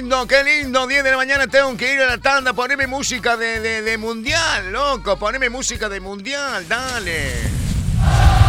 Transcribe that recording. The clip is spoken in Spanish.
qué lindo. 10 de la mañana tengo que ir a la tanda. Poneme música de mundial, loco. Poneme música de mundial, dale.